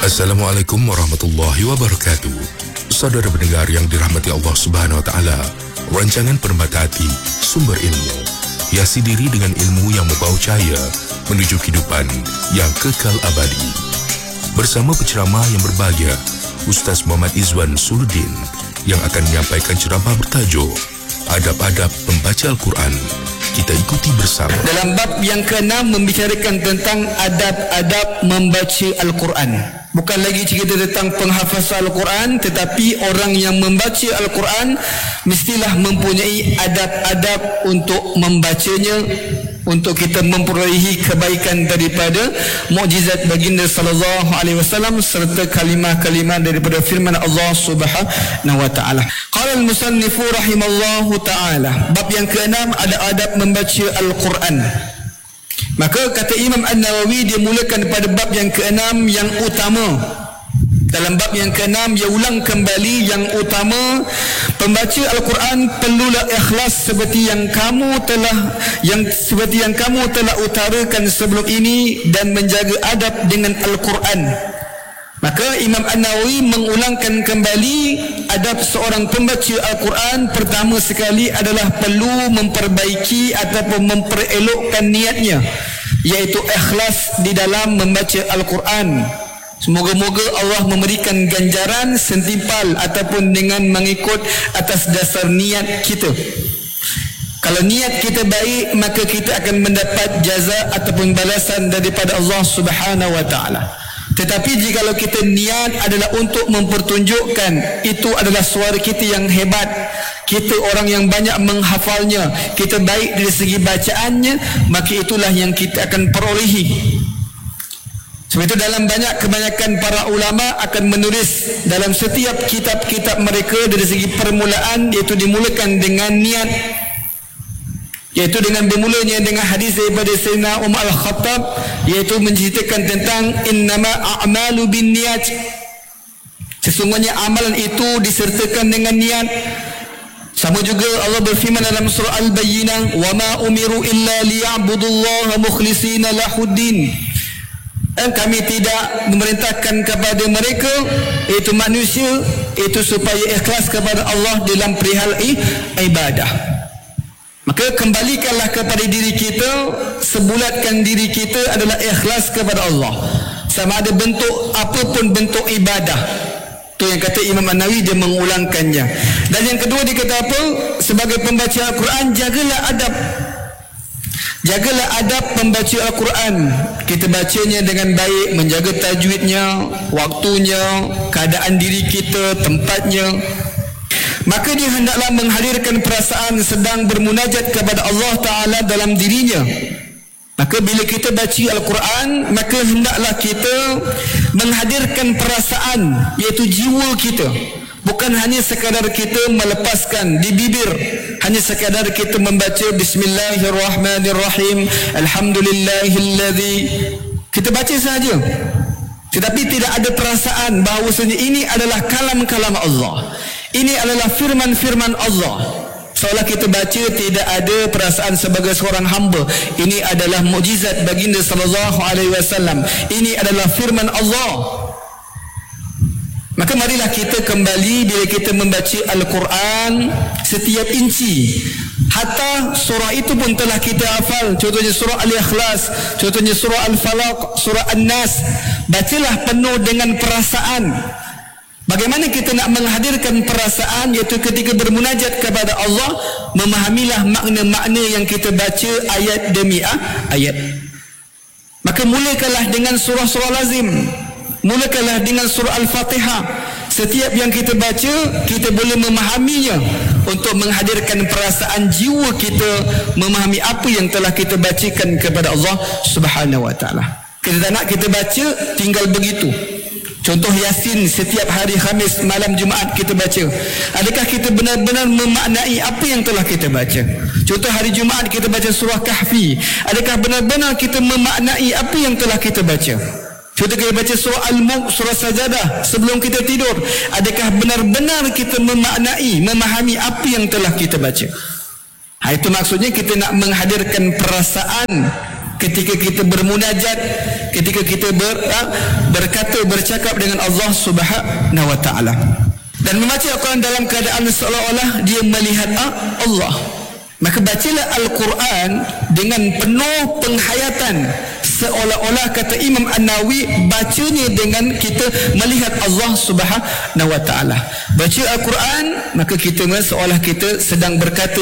Assalamualaikum warahmatullahi wabarakatuh. Saudara pendengar yang dirahmati Allah Subhanahu wa taala, rancangan Permata Hati, sumber ilmu, hiasi diri dengan ilmu yang membawa cahaya menuju kehidupan yang kekal abadi. Bersama penceramah yang berbahagia, Ustaz Muhammad Izwan Suluddin, yang akan menyampaikan ceramah bertajuk Adab-adab membaca Al-Quran. Kita ikuti bersama. Dalam bab yang ke-6 membicarakan tentang adab-adab membaca Al-Quran. Bukan lagi cerita tentang penghafazan Al-Quran, tetapi orang yang membaca Al-Quran mestilah mempunyai adab-adab untuk membacanya, untuk kita memperolehi kebaikan daripada mukjizat baginda sallallahu alaihi wasallam serta kalimah-kalimah daripada firman Allah Subhanahu wa taala. Qala al-musannifu rahimallahu taala, bab yang ke-6 ada adab membaca Al-Quran. Maka kata Imam An-Nawawi, dia mulakan pada bab yang ke-6 yang utama. Dalam bab yang ke-6 dia ulang kembali yang utama, pembaca Al-Quran perlulah ikhlas seperti yang kamu telah utarakan sebelum ini, dan menjaga adab dengan Al-Quran. Maka Imam An-Nawawi mengulangkan kembali adab seorang pembaca Al-Quran. Pertama sekali adalah perlu memperbaiki ataupun memperelokkan niatnya, iaitu ikhlas di dalam membaca Al-Quran. Semoga-moga Allah memberikan ganjaran sentimpal ataupun dengan mengikut atas dasar niat kita. Kalau niat kita baik, maka kita akan mendapat jaza ataupun balasan daripada Allah Subhanahu wa taala. Tetapi jikalau kita niat adalah untuk mempertunjukkan itu adalah suara kita yang hebat, kita orang yang banyak menghafalnya, kita baik dari segi bacaannya, maka itulah yang kita akan perolehi. Sebab itu dalam kebanyakan para ulama akan menulis dalam setiap kitab-kitab mereka dari segi permulaan, iaitu dimulakan dengan niat, iaitu dengan bermulanya dengan hadis daripada Sayyidina Umar Al-Khattab, iaitu menceritakan tentang innama a'malu bin niat, sesungguhnya amalan itu disertakan dengan niat. Sama juga Allah berfirman dalam surah Al-Bayyinah, wa ma umiru illa liya'budullaha mukhlishina lahuddin, dan kami tidak memerintahkan kepada mereka, iaitu manusia, itu supaya ikhlas kepada Allah dalam perihal ibadah. Maka kembalikanlah kepada diri kita, sebulatkan diri kita adalah ikhlas kepada Allah, sama ada bentuk apapun bentuk ibadah. Itu yang kata Imam An-Nawawi, dia mengulangkannya. Dan yang kedua dia kata apa? Sebagai pembaca Al-Quran, jagalah adab membaca Al-Quran. Kita bacanya dengan baik, menjaga tajwidnya, waktunya, keadaan diri kita, tempatnya. Maka dia hendaklah menghadirkan perasaan sedang bermunajat kepada Allah Ta'ala dalam dirinya. Maka bila kita baca Al-Quran, maka hendaklah kita menghadirkan perasaan, iaitu jiwa kita. Bukan hanya sekadar kita melepaskan di bibir, hanya sekadar kita membaca Bismillahirrahmanirrahim, Alhamdulillahilladzi, kita baca saja, tetapi tidak ada perasaan bahawasanya ini adalah kalam-kalam Allah, ini adalah firman-firman Allah. Seolah kita baca tidak ada perasaan sebagai seorang hamba, ini adalah mukjizat baginda sallallahu alaihi wasallam, ini adalah firman Allah. Maka marilah kita kembali bila kita membaca Al-Quran, setiap inci, hatta surah itu pun telah kita hafal. Contohnya surah Al-Ikhlas, contohnya surah Al-Falaq, surah An-Nas. Bacalah penuh dengan perasaan. Bagaimana kita nak menghadirkan perasaan, iaitu ketika bermunajat kepada Allah, memahamilah makna-makna yang kita baca ayat demi ayat. Maka mulakanlah dengan surah-surah lazim, mulakanlah dengan surah Al-Fatihah. Setiap yang kita baca, kita boleh memahaminya untuk menghadirkan perasaan jiwa kita, memahami apa yang telah kita bacakan kepada Allah Subhanahu wa taala. Kita tak nak kita baca tinggal begitu. Contoh Yasin, setiap hari Khamis malam Jumaat kita baca. Adakah kita benar-benar memaknai apa yang telah kita baca? Contoh hari Jumaat kita baca surah Kahfi. Adakah benar-benar kita memaknai apa yang telah kita baca? Contoh kita baca surah Al-Mulk, surah Sajadah sebelum kita tidur. Adakah benar-benar kita memaknai, memahami apa yang telah kita baca? Itu maksudnya kita nak menghadirkan perasaan ketika kita bermunajat, ketika kita bercakap dengan Allah Subhanahu wa taala. Dan membaca Al-Quran dalam keadaan seolah-olah dia melihat Allah. Maka bacalah Al-Quran dengan penuh penghayatan, seolah-olah, kata Imam An-Nawawi, bacanya dengan kita melihat Allah Subhanahu wa taala. Baca Al-Quran, maka kita seolah kita sedang berkata